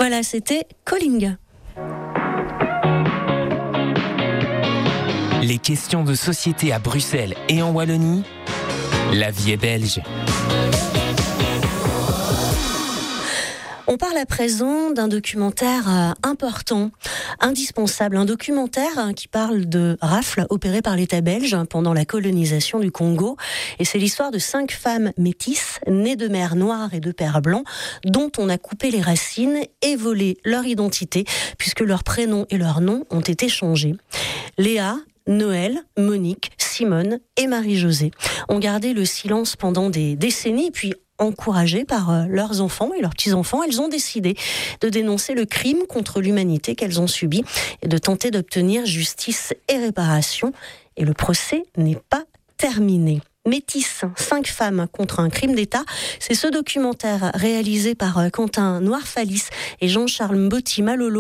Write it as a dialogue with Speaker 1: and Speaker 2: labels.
Speaker 1: Voilà, c'était Calling.
Speaker 2: Les questions de société à Bruxelles et en Wallonie, la vie est belge.
Speaker 1: On parle à présent d'un documentaire important, indispensable, un documentaire qui parle de rafles opérées par l'État belge pendant la colonisation du Congo. Et c'est l'histoire de 5 femmes métisses, nées de mères noires et de pères blancs, dont on a coupé les racines et volé leur identité, puisque leurs prénoms et leurs noms ont été changés. Léa, Noël, Monique, Simone et Marie-Josée ont gardé le silence pendant des décennies, puis encouragées par leurs enfants et leurs petits-enfants, elles ont décidé de dénoncer le crime contre l'humanité qu'elles ont subi et de tenter d'obtenir justice et réparation. Et le procès n'est pas terminé. Métis, 5 femmes contre un crime d'État. C'est ce documentaire réalisé par Quentin Noirfalis et Jean-Charles Mbotti Malolo